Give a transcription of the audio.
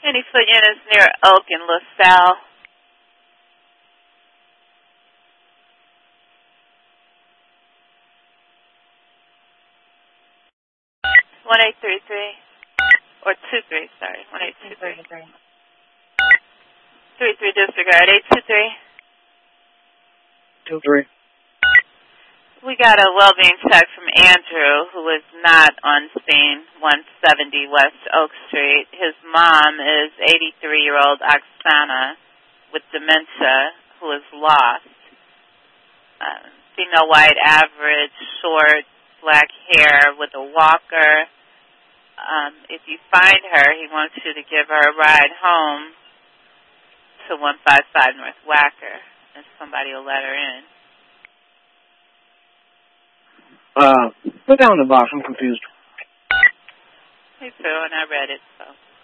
Any foot units near Oak and LaSalle? One 1833 or 23, sorry, 1823. 33 disregard, 823. 23. We got a well-being check from Andrew, who is not on scene, 170 West Oak Street. His mom is 83-year-old Oksana with dementia, who is lost. Female white, average, short, black hair with a walker. If you find her, he wants you to give her a ride home to 155 North Wacker, and somebody will let her in. Put down the box. I'm confused. Me too, and I read it, so.